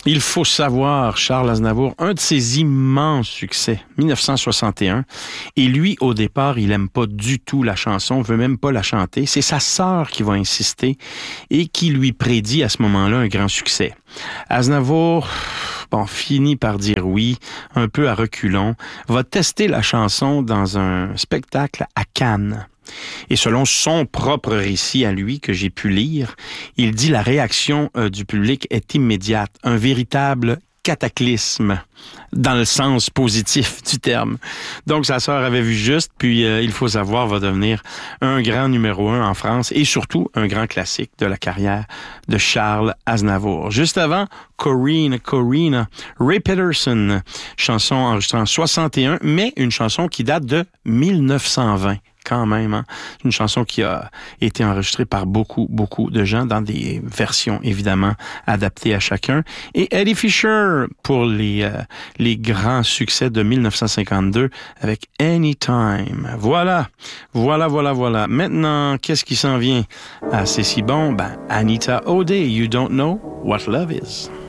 Il faut savoir, Charles Aznavour, un de ses immenses succès, 1961. Et lui, au départ, il aime pas du tout la chanson, veut même pas la chanter. C'est sa sœur qui va insister et qui lui prédit à ce moment-là un grand succès. Aznavour, finit par dire oui, un peu à reculons, va tester la chanson dans un spectacle à Cannes. Et selon son propre récit à lui que j'ai pu lire, il dit la réaction du public est immédiate, un véritable cataclysme dans le sens positif du terme. Donc sa sœur avait vu juste, puis il faut savoir va devenir un grand numéro 1 en France et surtout un grand classique de la carrière de Charles Aznavour. Juste avant, Corrina, Ray Peterson, chanson enregistrée en 61, mais une chanson qui date de 1920. Quand même, hein? Une chanson qui a été enregistrée par beaucoup de gens dans des versions évidemment adaptées à chacun. Et Eddie Fisher pour les grands succès de 1952 avec Anytime. Voilà. Maintenant, qu'est-ce qui s'en vient? Ah, c'est si bon. Anita O'Day, You Don't Know What Love Is.